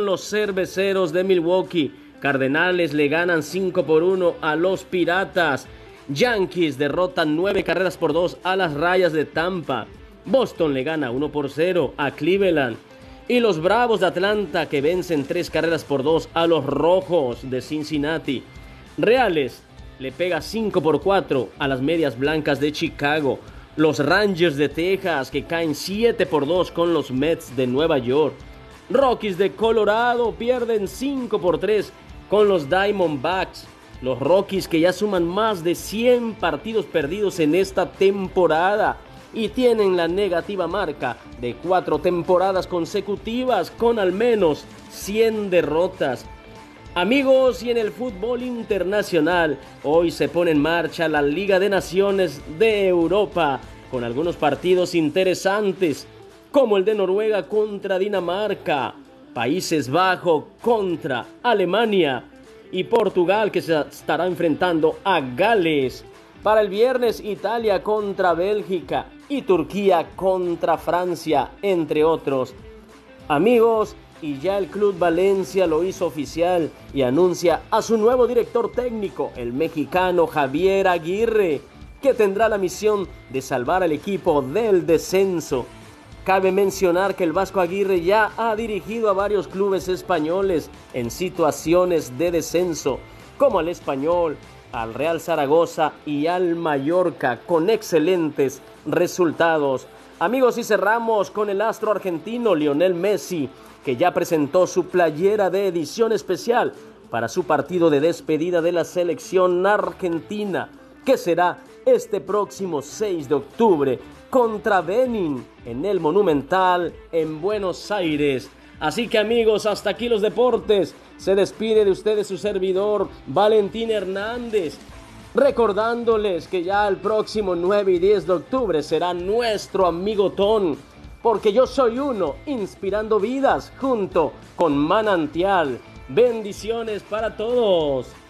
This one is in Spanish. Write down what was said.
los Cerveceros de Milwaukee. Cardenales le ganan 5-1 a los Piratas. Yankees derrotan 9-2 a las Rayas de Tampa. Boston le gana 1-0 a Cleveland. Y los Bravos de Atlanta que vencen 3-2 a los Rojos de Cincinnati. Reales le pega 5-4 a las Medias Blancas de Chicago. Los Rangers de Texas que caen 7-2 con los Mets de Nueva York. Rockies de Colorado pierden 5-3 con los Diamondbacks. Los Rockies que ya suman más de 100 partidos perdidos en esta temporada y tienen la negativa marca de 4 temporadas consecutivas con al menos 100 derrotas. Amigos, y en el fútbol internacional, hoy se pone en marcha la Liga de Naciones de Europa con algunos partidos interesantes, como el de Noruega contra Dinamarca, Países Bajos contra Alemania y Portugal que se estará enfrentando a Gales. Para el viernes, Italia contra Bélgica y Turquía contra Francia, entre otros. Amigos, y ya el Club Valencia lo hizo oficial y anuncia a su nuevo director técnico, el mexicano Javier Aguirre, que tendrá la misión de salvar al equipo del descenso. Cabe mencionar que el Vasco Aguirre ya ha dirigido a varios clubes españoles en situaciones de descenso, como al Español, al Real Zaragoza y al Mallorca, con excelentes resultados. Amigos, y cerramos con el astro argentino Lionel Messi, que ya presentó su playera de edición especial para su partido de despedida de la selección argentina, que será este próximo 6 de octubre contra Benin en el Monumental en Buenos Aires. Así que amigos, hasta aquí los deportes. Se despide de ustedes su servidor Valentín Hernández, recordándoles que ya el próximo 9 y 10 de octubre será nuestro amigotón, porque yo soy uno, inspirando vidas junto con Manantial. Bendiciones para todos.